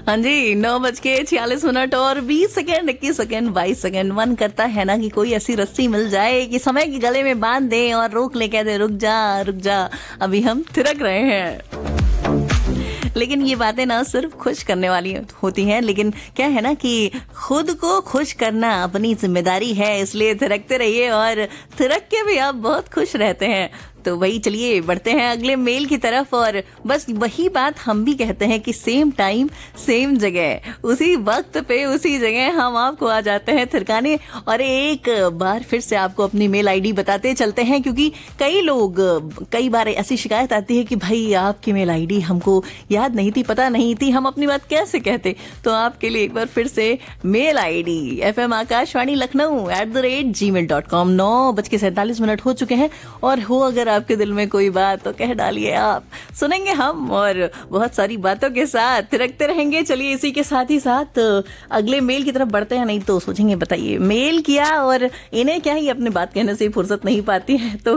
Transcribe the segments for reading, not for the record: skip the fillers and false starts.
हाँ जी, 9:46 और 20 second, 21 second, 22 second. मन करता है ना कि कोई ऐसी रस्सी मिल जाए कि समय के गले में बांध दे और रोक ले, कहते रुक जा रुक जा, अभी हम थिरक रहे हैं। लेकिन ये बातें ना सिर्फ खुश करने वाली होती हैं, लेकिन क्या है ना कि खुद को खुश करना अपनी जिम्मेदारी है, इसलिए थिरकते रहिए और थिरक के भी आप बहुत खुश रहते हैं। तो वही चलिए बढ़ते हैं अगले मेल की तरफ, और बस वही बात हम भी कहते हैं कि सेम टाइम सेम जगह, उसी वक्त पे उसी जगह हम आपको आ जाते हैं थिरकाने। और एक बार फिर से आपको अपनी मेल आईडी बताते चलते हैं, क्योंकि कई बार ऐसी शिकायत आती है कि भाई आपकी मेल आईडी हमको याद नहीं थी, पता नहीं थी, हम अपनी बात कैसे कहते। तो आपके लिए एक बार फिर से mail ID FM Akashvani Lucknow @gmail.com। 9:47 हो चुके हैं, और हो अगर आपके दिल में कोई बात तो कह डालिए, आप सुनेंगे हम, और बहुत सारी बातों के साथ थिरकते रहेंगे। चलिए इसी के साथ ही साथ अगले मेल की तरफ बढ़ते हैं, नहीं तो सोचेंगे बताइए मेल किया और इन्हें क्या ही अपने बात कहने से फुर्सत नहीं पाती है। तो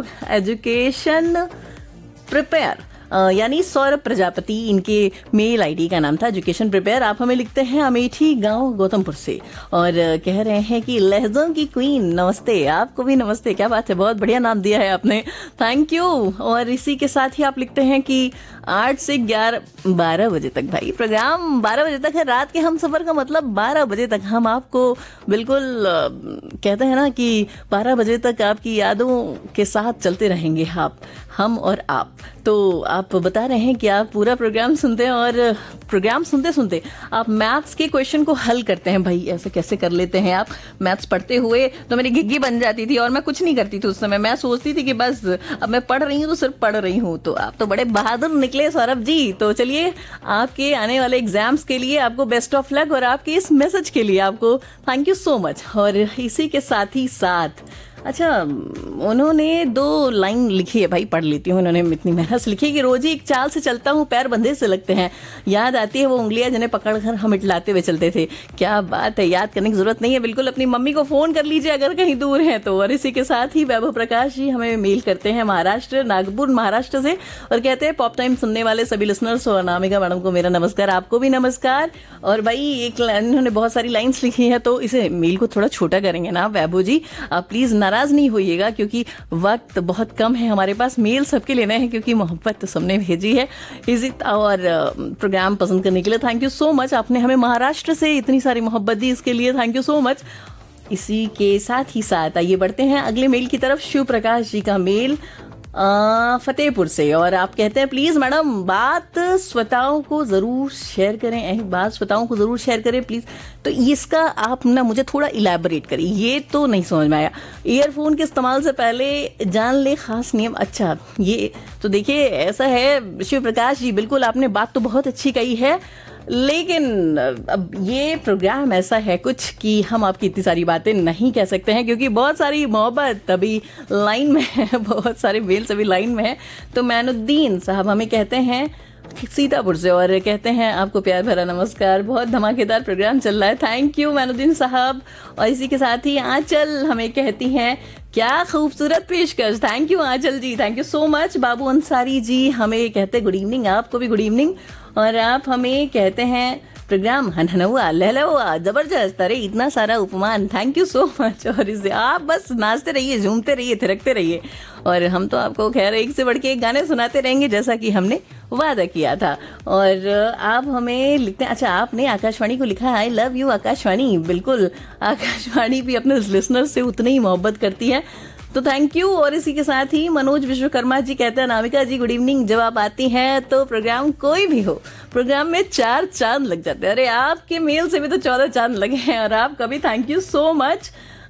एजुकेशन प्रिपेयर यानी सौरभ प्रजापति, इनके मेल आईडी का नाम था एजुकेशन प्रिपेयर। आप हमें लिखते हैं अमेठी गांव गौतमपुर से, और कह रहे हैं कि लहजों की क्वीन नमस्ते। आपको भी नमस्ते, क्या बात है, बहुत बढ़िया नाम दिया है आपने, थैंक यू। और इसी के साथ ही आप लिखते हैं कि 8 से 12 बजे तक, भाई प्रोग्राम 12 बजे तक है, रात के हम सफर का मतलब 12 बजे तक हम आपको बिल्कुल कहते हैं ना कि 12 बजे तक आपकी यादों के साथ चलते रहेंगे हम और आप। तो आप बता रहे हैं कि आप पूरा प्रोग्राम सुनते हैं, और प्रोग्राम सुनते सुनते आप मैथ्स के क्वेश्चन को हल करते हैं। भाई ऐसे कैसे कर लेते हैं आप? मैथ्स पढ़ते हुए तो मेरी घिग्गी बन जाती थी और मैं कुछ नहीं करती थी उस समय, मैं सोचती थी कि बस अब मैं पढ़ रही हूँ तो सिर्फ पढ़ रही हूँ। तो आप तो बड़े बहादुर निकले सौरभ जी। तो चलिए आपके आने वाले एग्जाम्स के लिए आपको बेस्ट ऑफ लक, और आपके इस मैसेज के लिए आपको थैंक यू सो मच। और इसी के साथ ही साथ अच्छा, उन्होंने 2 लाइन लिखी है, भाई पढ़ लेती हूँ। उन्होंने इतनी मेहनत से लिखी है कि रोज ही एक चाल से चलता हूँ, पैर बंधे से लगते हैं, याद आती है वो उंगलियां जिन्हें पकड़कर हम इटलाते हुए चलते थे। क्या बात है, याद करने की जरूरत नहीं है, बिल्कुल अपनी मम्मी को फोन कर लीजिए अगर कहीं दूर है तो। और इसी के साथ ही वैभव प्रकाश जी हमें मेल करते हैं महाराष्ट्र, नागपुर महाराष्ट्र से, और कहते हैं पॉप टाइम सुनने वाले सभी लिसनर्स और अनामिका मैडम को मेरा नमस्कार। आपको भी नमस्कार। और भाई एक इन्होंने बहुत सारी लाइन्स लिखी है, तो इसे मेल को थोड़ा छोटा करेंगे ना वैभव जी, आप प्लीज नाराज नहीं होइएगा, क्योंकि वक्त बहुत कम है हमारे पास। मेल सबके लेना है क्योंकि मोहब्बत तो सबने भेजी है। और प्रोग्राम पसंद करने के लिए थैंक यू सो मच। आपने हमें महाराष्ट्र से इतनी सारी मोहब्बत दी, इसके लिए थैंक यू सो मच। इसी के साथ ही साथ आइए बढ़ते हैं अगले मेल की तरफ। शिव प्रकाश जी का मेल फतेहपुर से, और आप कहते हैं प्लीज मैडम बात श्रोताओं को जरूर शेयर करें प्लीज। तो इसका आप ना मुझे थोड़ा इलैबोरेट करिए, ये तो नहीं समझ में आया। ईयरफोन के इस्तेमाल से पहले जान ले खास नियम। अच्छा, ये तो देखिए ऐसा है शिव प्रकाश जी, बिल्कुल आपने बात तो बहुत अच्छी कही है, लेकिन अब ये प्रोग्राम ऐसा है कुछ कि हम आपकी इतनी सारी बातें नहीं कह सकते हैं, क्योंकि बहुत सारी मोहब्बत अभी लाइन में है, बहुत सारे मेल्स अभी लाइन में है। तो मैनुद्दीन साहब हमें कहते हैं सीतापुर से, और कहते हैं आपको प्यार भरा नमस्कार, बहुत धमाकेदार प्रोग्राम चल रहा है, थैंक यू मैनुद्दीन साहब। और इसी के साथ ही आंचल हमें कहती हैं क्या खूबसूरत पेशकश, thank you Aanchal ji, thank you so much. बाबू अंसारी जी हमें कहते गुड इवनिंग, आपको भी गुड इवनिंग। और आप हमें कहते हैं प्रोग्राम हनहनुआ लहलवा जबरदस्त, अरे इतना सारा उपमान, थैंक यू सो मच। और इसे आप बस नाचते रहिए, झूमते रहिए, थिरकते रहिए, और हम तो आपको खैर एक से बढ़ के एक गाने सुनाते रहेंगे जैसा कि हमने वादा किया था। और आप हमें लिखते हैं, अच्छा आपने आकाशवाणी को लिखा है आई लव यू आकाशवाणी। बिल्कुल, आकाशवाणी भी अपने लिसनर से उतनी ही मोहब्बत करती है, तो थैंक यू। और इसी के साथ ही मनोज विश्वकर्मा जी कहते हैं नामिका जी गुड इवनिंग, जब आप आती हैं तो प्रोग्राम कोई भी हो, प्रोग्राम में 4 चांद लग जाते हैं। अरे आपके मेल से भी तो 14 चांद लगे हैं, और आपका भी thank you so much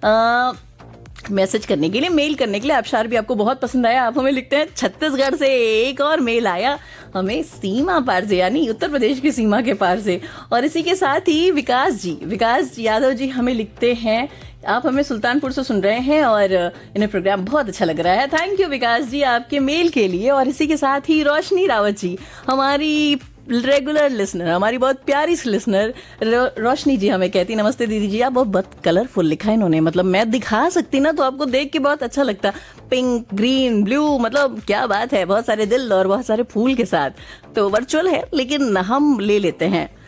message करने के लिए, मेल करने के लिए। आबशार भी आपको बहुत पसंद आया। आप हमें लिखते हैं छत्तीसगढ़ से एक और मेल आया हमें सीमा पार से, यानी उत्तर प्रदेश की सीमा के पार से। और इसी के साथ ही विकास यादव जी हमें लिखते हैं आप हमें सुल्तानपुर से सुन रहे हैं और इन्हें प्रोग्राम बहुत अच्छा लग रहा है, थैंक यू विकास जी आपके मेल के लिए। और इसी के साथ ही रोशनी रावत जी हमारी रेगुलर लिसनर, हमारी बहुत प्यारी सी लिसनर रोशनी जी हमें कहती नमस्ते दीदी जी, आप बहुत कलरफुल लिखा है इन्होंने, मतलब मैं दिखा सकती ना तो आपको देख के बहुत अच्छा लगता, पिंक ग्रीन ब्लू, मतलब क्या बात है, बहुत सारे दिल और बहुत सारे फूल के साथ। तो वर्चुअल है लेकिन हम ले लेते हैं